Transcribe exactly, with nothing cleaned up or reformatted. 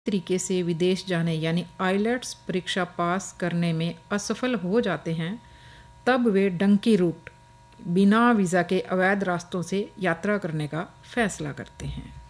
तरीके से विदेश जाने यानी आइलेट्स परीक्षा पास करने में असफल हो जाते हैं, तब वे डंकी रूट बिना वीज़ा के अवैध रास्तों से यात्रा करने का फैसला करते हैं।